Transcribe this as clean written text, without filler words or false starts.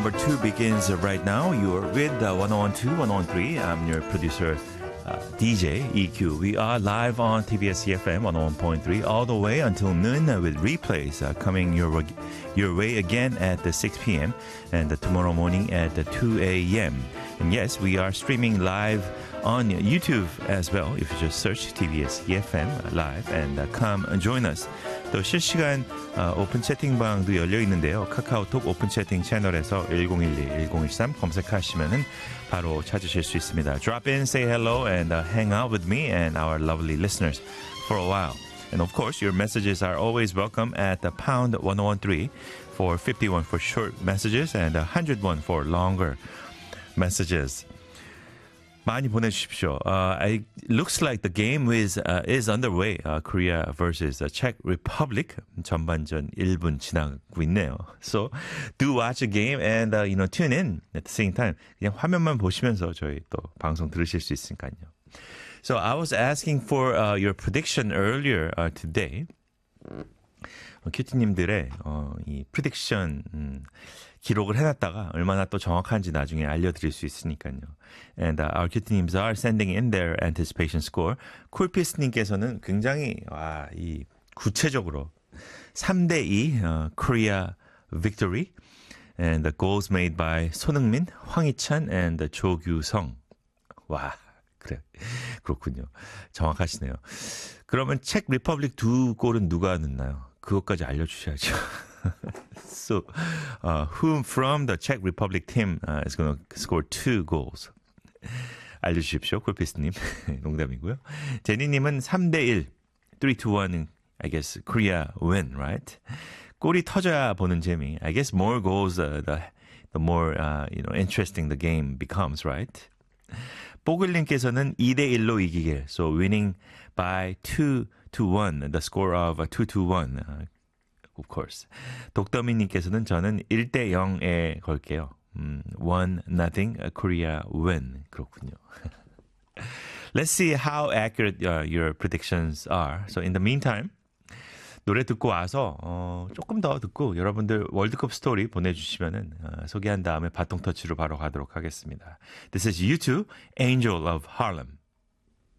number 2 begins right now. You're with 1012, 1013. I'm your producer, DJ EQ. We are live on TBS EFM 101.3 all the way until noon with replays coming your way again at 6 p.m. and tomorrow morning at 2 a.m. And yes, we are streaming live on YouTube as well. If you just search TBS EFM live and come join us. 또 실시간 오픈 채팅방도 열려 있는데요. 카카오톡 오픈 채팅 채널에서 1012-1013 검색하시면은 바로 찾으실 수 있습니다. Drop in, say hello, and hang out with me and our lovely listeners for a while. And of course, your messages are always welcome at the pound 1013 for 51 for short messages and 101 for longer messages. 많이 보내주십시오. It looks like the game is underway. Korea versus Czech Republic. 전반전 1분 지나고 있네요. So do watch the game and tune in at the same time. 그냥 화면만 보시면서 저희 또 방송 들으실 수 있으니까요. So I was asking for your prediction earlier today. 큐티님들의 이 프리딕션 기록을 해놨다가 얼마나 또 정확한지 나중에 알려드릴 수 있으니까요. And our 큐티님s are sending in their anticipation score. 쿨피스님께서는 굉장히 이 구체적으로 3대2 Korea victory and the goals made by 손흥민, 황희찬 and 조규성. 와, 그렇군요. 정확하시네요. 그러면 책 리퍼블릭 2골은 누가 넣나요? 그것까지 알려주셔야죠. So, who from the Czech Republic team is going to score 2 goals? 알려주십시오, 콜피스님. 농담이고요. 제니님은 3대1, 3-1, I guess Korea win, right? 골이 터져야 보는 재미. I guess more goals, the more interesting the game becomes, right? 뽀글님께서는 2대1로 이기길. So winning by 2-1, the score of 2-1. Of course. 독더미님께서는 저는 1대0에 걸게요. 1-0 Korea win. 그렇군요. Let's see how accurate your predictions are. So in the meantime, 노래 듣고 와서 조금 더 듣고 여러분들 월드컵 스토리 보내주시면은 소개한 다음에 바통 터치로 바로 가도록 하겠습니다. This is U2, Angel of Harlem.